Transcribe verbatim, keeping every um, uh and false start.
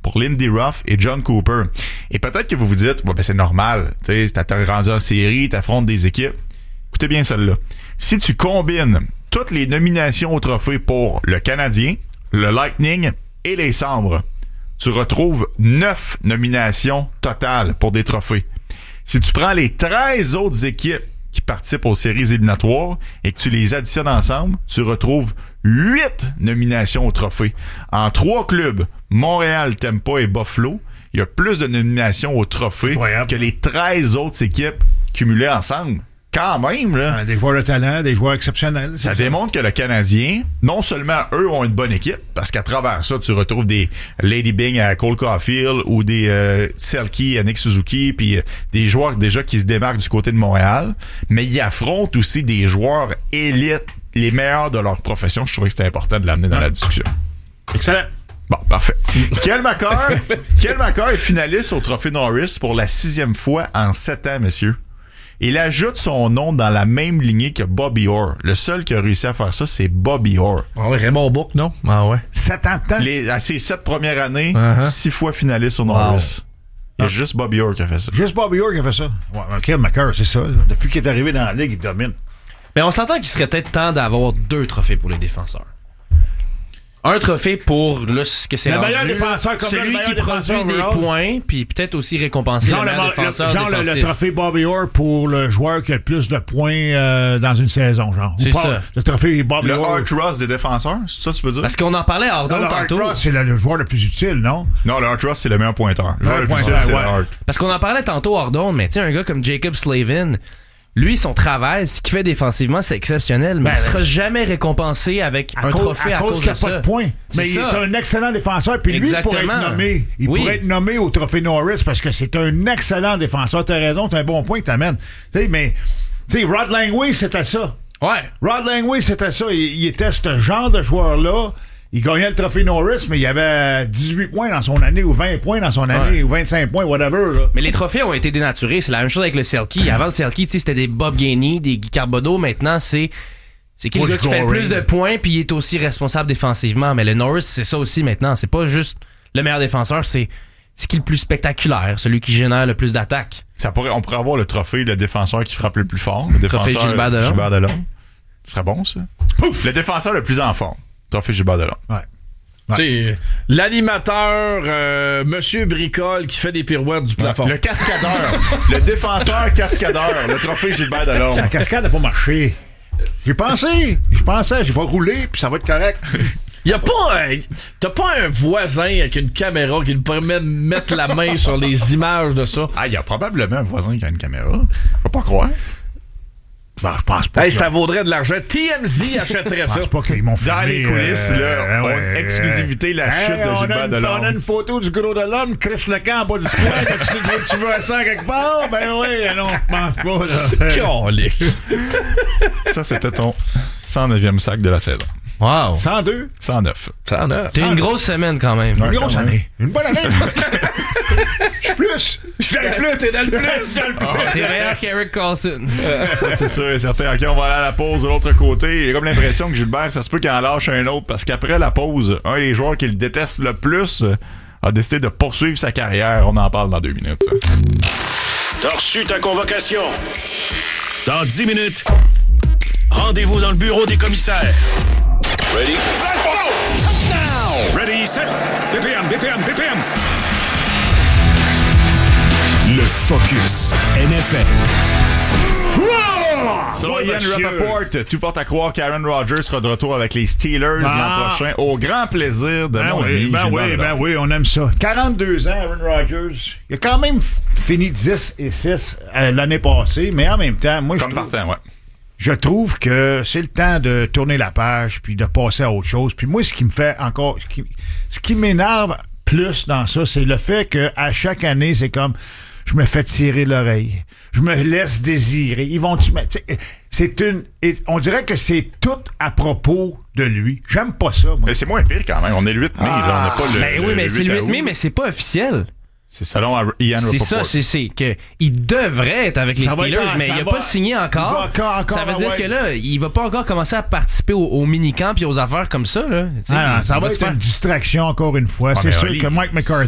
pour Lindy Ruff et John Cooper. Et peut-être que vous vous dites, bon, ben c'est normal, tu sais, t'as rendu en série, t'affrontes des équipes. Écoutez bien celle-là. Si tu combines toutes les nominations au trophée pour le Canadien, le Lightning et les Sabres, tu retrouves neuf nominations totales pour des trophées. Si tu prends les treize autres équipes qui participent aux séries éliminatoires et que tu les additionnes ensemble, tu retrouves huit nominations au trophée. En trois clubs, Montréal, Tampa et Buffalo, il y a plus de nominations au trophée Incroyable. que les treize autres équipes cumulées ensemble. Quand même, là. Des joueurs de talent, des joueurs exceptionnels. Ça, ça démontre que le Canadien, non seulement eux ont une bonne équipe, parce qu'à travers ça, tu retrouves des Lady Byng à Cole Caulfield ou des euh, Selke à Nick Suzuki, puis euh, des joueurs déjà qui se démarquent du côté de Montréal, mais ils affrontent aussi des joueurs élites, les meilleurs de leur profession. Je trouvais que c'était important de l'amener dans ouais. la discussion. Excellent. Bon, parfait. Kel McCarr, Kel McCarr est finaliste au Trophée Norris pour la sixième fois en sept ans, messieurs. Il ajoute son nom dans la même lignée que Bobby Orr. Le seul qui a réussi à faire ça, c'est Bobby Orr. Ah ouais, Raymond Bourque, non? Ah ouais. Sept ans de temps. Les, à ses sept premières années, uh-huh. six fois finaliste au Norris. Wow. Il y a ah. juste Bobby Orr qui a fait ça. Juste Bobby Orr qui a fait ça. Ouais, Kel McCarr, c'est ça. Là. Depuis qu'il est arrivé dans la ligue, il domine. Mais on s'entend qu'il serait peut-être temps d'avoir deux trophées pour les défenseurs. Un trophée pour là, ce que c'est le rendu, défenseur, comme celui le qui produit des overall. points, puis peut-être aussi récompenser genre le meilleur le, défenseur genre défensif. Le, le trophée Bobby Orr pour le joueur qui a le plus de points euh, dans une saison, genre. C'est pas, ça. Le trophée Bobby le Orr. Le Art Ross des défenseurs, c'est ça que tu veux dire? Parce qu'on en parlait à Ardon tantôt. Le Art Ross, c'est le, le joueur le plus utile, non? Non, le Art Ross, c'est le meilleur pointeur. Le joueur le, le plus utile, c'est ouais. le Art. Parce qu'on en parlait tantôt à Ardon, mais tu sais, un gars comme Jacob Slavin, lui, son travail, ce qu'il fait défensivement, c'est exceptionnel, mais ben, il sera jamais récompensé avec un cause, trophée à, à cause, cause qu'il de ça. Pas de points. Mais il est un excellent défenseur, puis lui, il pourrait être nommé. Il oui. pourrait être nommé au trophée Norris parce que c'est un excellent défenseur. T'as raison, t'as un bon point que t'amènes. Tu sais, mais, tu sais, Rod Langway, c'était ça. Ouais. Rod Langway, c'était ça. Il, il était ce genre de joueur-là. Il gagnait le trophée Norris, mais il y avait dix-huit points dans son année ou vingt points dans son année ouais. ou vingt-cinq points, whatever. Là. Mais les trophées ont été dénaturés. C'est la même chose avec le Selke. Avant le Selke, c'était des Bob Gainey, des Guy Carbonneau. Maintenant, c'est c'est qui le gars qui fait le plus de points puis il est aussi responsable défensivement. Mais le Norris, c'est ça aussi maintenant. C'est pas juste le meilleur défenseur, c'est ce qui est le plus spectaculaire, celui qui génère le plus d'attaques. Ça pourrait, on pourrait avoir le trophée le défenseur qui frappe le plus fort. Le défenseur trophée Gilbert Delorme. Gilbert Delorme. Ce serait bon, ça. Pouf! Le défenseur le plus en forme. Trophée Gilbert Delorme. Ouais. Ouais. L'animateur euh, Monsieur Bricole qui fait des pirouettes du plafond. Le cascadeur. Le défenseur cascadeur. Le trophée Gilbert Delorme. La cascade n'a pas marché. J'ai pensé. Je pensais, je vais rouler puis ça va être correct. Y a pas un, t'as pas un voisin avec une caméra qui nous permet de mettre la main sur les images de ça? Ah, il y a probablement un voisin qui a une caméra. Faut pas croire. Ben, je pense pas. Hey, ça vaudrait de l'argent. T M Z achèterait ça. Je pense pas qu'ils m'ont filmé. Dans les coulisses, euh, là, ouais, on exclusivité la hey, chute de Gilbert Delorme. On a une photo du gros de l'homme, Chris Lecan en bas du coin. tu, tu veux un sang quelque part? Ben oui, non, je pense pas. Ça, c'était ton cent neuvième sac de la saison. Wow. cent deux? cent neuf. cent neuf. C'est une grosse semaine quand même. Une grosse année. Une bonne année. Je suis plus. Je suis dans le plus. T'es dans le plus. Oh, t'es meilleur qu'Eric Carlson. Ça, c'est sûr et certain. OK, on va aller à la pause de l'autre côté. J'ai comme l'impression que Gilbert, ça se peut qu'il en lâche un autre parce qu'après la pause, un des joueurs qu'il déteste le plus a décidé de poursuivre sa carrière. On en parle dans deux minutes. T'as reçu ta convocation. Dans dix minutes, rendez-vous dans le bureau des commissaires. Ready? Let's go! Touchdown! Ready, set, B P M, B P M, B P M. Le Focus N F L. Selon oh, Ian Rappaport, tout porte à croire qu'Aaron Rodgers sera de retour avec les Steelers ah. l'an prochain, au grand plaisir de ben mon oui, ami ben oui, ben oui, on aime ça. quarante-deux ans, Aaron Rodgers. Il a quand même f- fini dix et six euh, l'année passée, mais en même temps, moi, Comme je trouve... partant, ouais. Je trouve que c'est le temps de tourner la page puis de passer à autre chose. Puis moi, ce qui me fait encore... Ce qui, ce qui m'énerve plus dans ça, c'est le fait qu'à chaque année, c'est comme... Je me fais tirer l'oreille. Je me laisse désirer. Ils vont... C'est une... On dirait que c'est tout à propos de lui. J'aime pas ça, moi. Mais c'est moins pire quand même. On est le huit mai, ah, là. On n'a pas le... Ben oui, le, mais le c'est le huit mai, mais c'est pas officiel. C'est selon Ian Rappaport. C'est ça, c'est, c'est que il devrait être avec les ça Steelers, être, mais il n'a pas signé encore. Il va encore, encore. Ça veut dire ouais. que là, il va pas encore commencer à participer au, au mini-camp et aux affaires comme ça. Là. Ah, non, ça va, va être faire... une distraction encore une fois. Ah, c'est sûr Oli, que Mike McCarthy